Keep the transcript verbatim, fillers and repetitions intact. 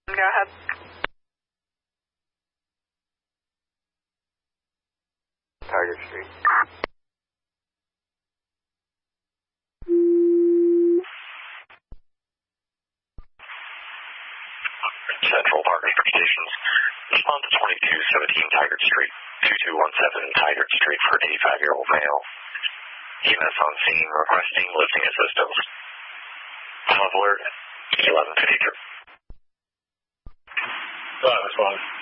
Go ahead. Tiger Street. Central Park Stations. Respond to twenty-two seventeen Tigard Street, two two one seven Tigard Street for an eighty-five-year-old male. E M S on scene requesting lifting assistance. Time of alert, eleven fifty-three. Go ahead, respond.